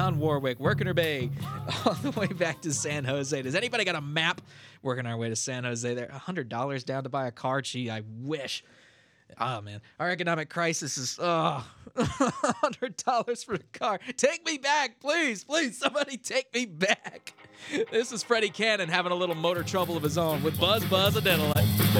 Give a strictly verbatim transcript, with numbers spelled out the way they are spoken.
Dionne Warwick working her way all the way back to San Jose. Does anybody got a map? Working our way to San Jose. There, one hundred dollars down to buy a car. Gee, I wish. Oh, man. Our economic crisis is, oh, one hundred dollars for a car. Take me back, please. Please, somebody take me back. This is Freddie Cannon having a little motor trouble of his own with Buzz Buzz and Dental.